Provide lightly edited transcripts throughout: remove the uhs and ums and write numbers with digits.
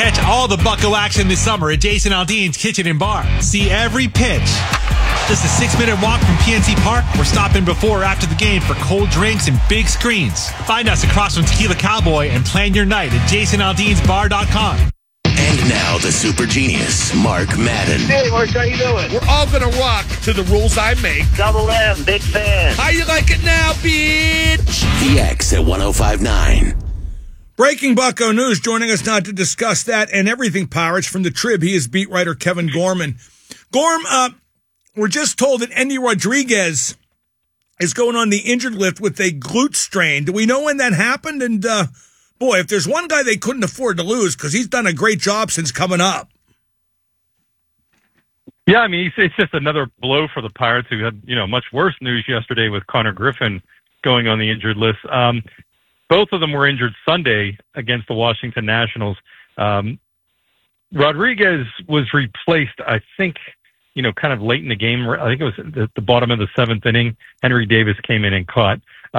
Catch all the Bucko action this summer at Jason Aldean's Kitchen and Bar. See every pitch. Just a 6-minute walk from PNC Park. We're stopping before or after the game for cold drinks and big screens. Find us across from Tequila Cowboy and plan your night at jasonaldeansbar.com. And now the super genius, Mark Madden. Hey, Mark, how you doing? We're all going to rock to the rules I make. Double M, big fan. How you like it now, bitch? The X at 105.9. Breaking Bucko news, joining us now to discuss that and everything Pirates from the Trib. He is beat writer Kevin Gorman. Gorm, we're just told that Endy Rodriguez is going on the injured list with a glute strain. Do we know when that happened? And, boy, if there's one guy they couldn't afford to lose, because he's done a great job since coming up. Yeah, I mean, it's just another blow for the Pirates, who had, much worse news yesterday with Connor Griffin going on the injured list. Both of them were injured Sunday against the Washington Nationals. Rodriguez was replaced, I think, kind of late in the game. I think it was at the bottom of the 7th inning. Henry Davis came in and caught.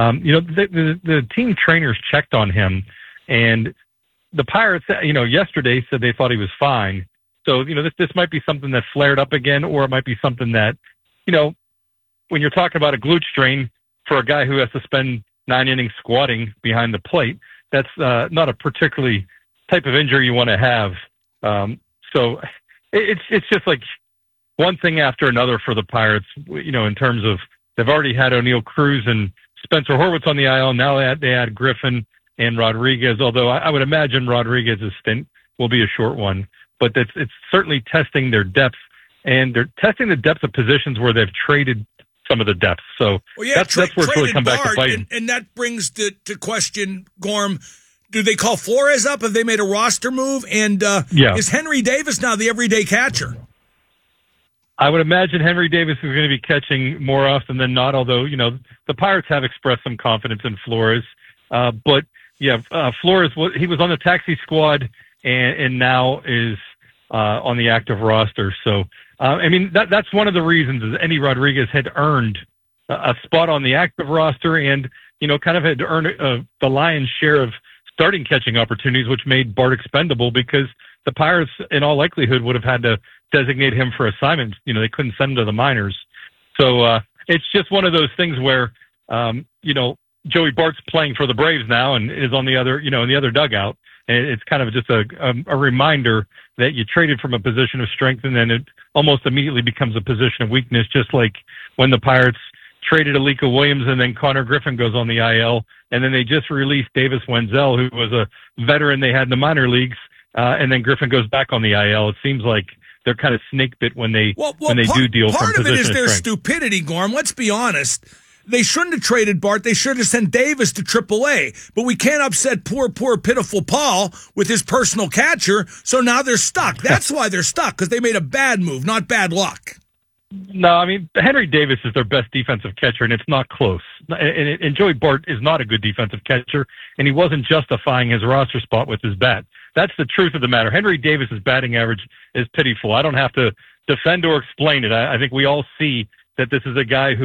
The team trainers checked on him, and the Pirates, yesterday said they thought he was fine. So, this might be something that flared up again, or it might be something that, when you're talking about a glute strain for a guy who has to spend 9 innings squatting behind the plate, that's not a particularly type of injury you want to have. So it's just like one thing after another for the Pirates, in terms of they've already had O'Neal Cruz and Spencer Horwitz on the IL. Now they add Griffin and Rodriguez, although I would imagine Rodriguez's stint will be a short one. But it's certainly testing their depth, and they're testing the depth of positions where they've traded some of the depth. So that's where it's really come back to bite. And that brings to question, Gorm, do they call Flores up? Have they made a roster move? And is Henry Davis now the everyday catcher? I would imagine Henry Davis is going to be catching more often than not, although, the Pirates have expressed some confidence in Flores. Flores, he was on the taxi squad and now is on the active roster. So, that's one of the reasons is Endy Rodriguez had earned a spot on the active roster and, kind of had earned the lion's share of starting catching opportunities, which made Bart expendable because the Pirates, in all likelihood, would have had to designate him for assignments. They couldn't send him to the minors. So it's just one of those things where, Joey Bart's playing for the Braves now and is on the other, in the other dugout. And it's kind of just a reminder that you traded from a position of strength and then it almost immediately becomes a position of weakness, just like when the Pirates traded Alika Williams and then Connor Griffin goes on the IL. And then they just released Davis Wenzel, who was a veteran they had in the minor leagues. And then Griffin goes back on the IL. It seems like they're kind of snake bit when they do deal from position of strength. Part of it is their stupidity, Gorm. Let's be honest. They shouldn't have traded Bart. They should have sent Davis to AAA. But we can't upset poor, pitiful Paul with his personal catcher. So now they're stuck. That's why they're stuck, because they made a bad move, not bad luck. No, Henry Davis is their best defensive catcher, and it's not close. And Joey Bart is not a good defensive catcher, and he wasn't justifying his roster spot with his bat. That's the truth of the matter. Henry Davis's batting average is pitiful. I don't have to defend or explain it. I think we all see that this is a guy who